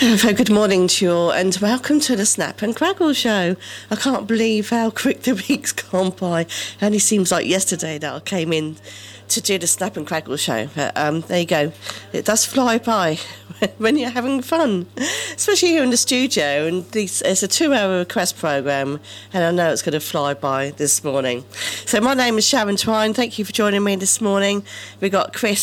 Very good morning to you all, and welcome to the Snap and Crackle Show. I can't believe how quick the week's gone by. It only seems like yesterday that I came in to do the Snap and Crackle Show. But there you go. It does fly by when you're having fun, especially here in the studio. And it's a 2-hour request programme, and I know it's going to fly by this morning. So my name is Sharon Twine. Thank you for joining me this morning. We've got Chris